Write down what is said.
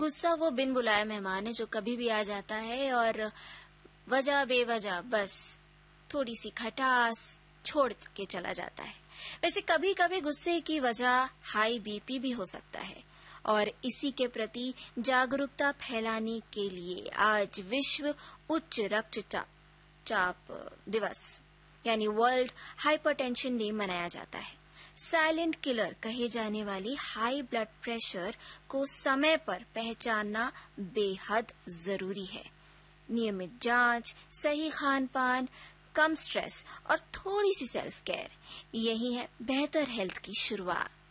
गुस्सा वो बिन बुलाए मेहमान है जो कभी भी आ जाता है और वजह बेवजह बस थोड़ी सी खटास छोड़ के चला जाता है। वैसे कभी कभी गुस्से की वजह हाई बीपी भी हो सकता है और इसी के प्रति जागरूकता फैलाने के लिए आज विश्व उच्च रक्तचाप दिवस यानी वर्ल्ड हाइपरटेंशन डे मनाया जाता है। साइलेंट किलर कहे जाने वाली हाई ब्लड प्रेशर को समय पर पहचानना बेहद जरूरी है। नियमित जांच, सही खान पान, कम स्ट्रेस और थोड़ी सी सेल्फ केयर, यही है बेहतर हेल्थ की शुरुआत।